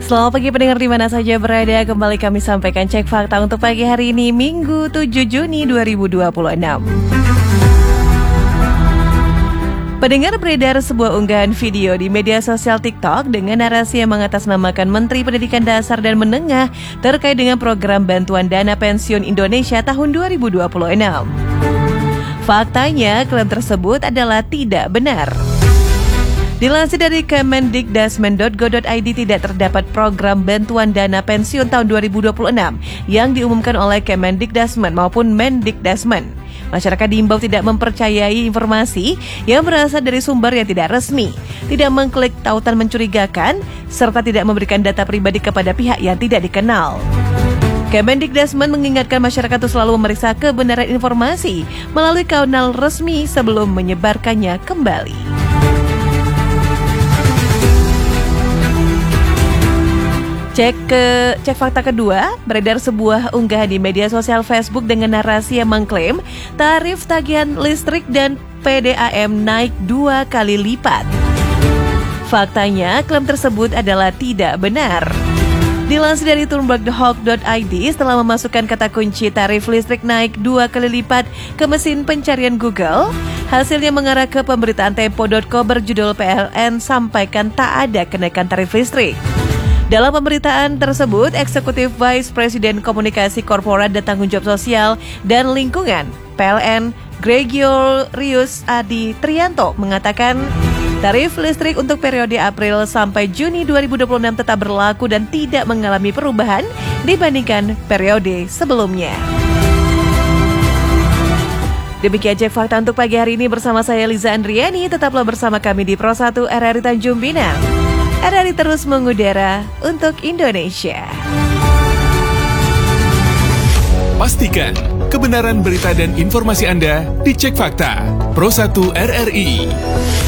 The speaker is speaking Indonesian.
Selamat pagi pendengar di mana saja berada. Kembali kami sampaikan cek fakta untuk pagi hari ini, Minggu 7 Juni 2026. Pendengar, beredar sebuah unggahan video di media sosial TikTok dengan narasi yang mengatasnamakan Menteri Pendidikan Dasar dan Menengah terkait dengan program bantuan dana pensiun Indonesia tahun 2026. Faktanya, klaim tersebut adalah tidak benar. Dilansir dari kemendikdasmen.go.id, tidak terdapat program bantuan dana pensiun tahun 2026 yang diumumkan oleh Kemendikdasmen maupun Mendikdasmen. Masyarakat diimbau tidak mempercayai informasi yang berasal dari sumber yang tidak resmi, tidak mengklik tautan mencurigakan, serta tidak memberikan data pribadi kepada pihak yang tidak dikenal. Kemendikdasmen mengingatkan masyarakat untuk selalu memeriksa kebenaran informasi melalui kanal resmi sebelum menyebarkannya kembali. Cek fakta kedua, beredar sebuah unggahan di media sosial Facebook dengan narasi yang mengklaim tarif tagihan listrik dan PDAM naik 2 kali lipat. Faktanya, klaim tersebut adalah tidak benar. Dilansir dari turnbergthehawk.id, setelah memasukkan kata kunci tarif listrik naik 2 kali lipat ke mesin pencarian Google, hasilnya mengarah ke pemberitaan tempo.co berjudul PLN sampaikan tak ada kenaikan tarif listrik. Dalam pemberitaan tersebut, Eksekutif Vice President Komunikasi Korporat dan Tanggung Jawab Sosial dan Lingkungan PLN Gregorius Adi Trianto mengatakan tarif listrik untuk periode April sampai Juni 2026 tetap berlaku dan tidak mengalami perubahan dibandingkan periode sebelumnya. Demikian cek fakta untuk pagi hari ini bersama saya Liza Andriani. Tetaplah bersama kami di Pro 1 RRI Tanjung Pinang. RRI terus mengudara untuk Indonesia. Pastikan kebenaran berita dan informasi Anda dicek fakta. Pro 1 RRI.